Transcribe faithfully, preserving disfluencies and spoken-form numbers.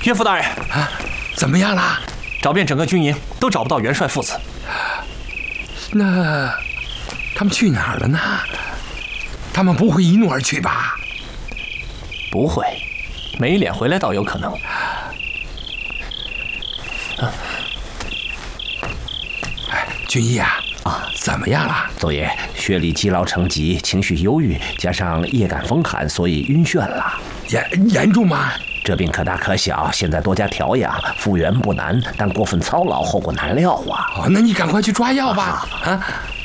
岳父大人啊，怎么样了？ 找遍整个军营都找不到元帅父子。 那他们去哪儿了呢？他们不会一怒而去吧？ 不会，没脸回来倒有可能。啊， 哎，军医啊，啊，怎么样了？ 左爷，薛礼积劳成疾，情绪忧郁，加上夜赶风寒，所以晕眩了。 严严重吗？ 这病可大可小，现在多加调养，复原不难，但过分操劳，后果难料啊！ 哦，那你赶快去抓药吧！啊。啊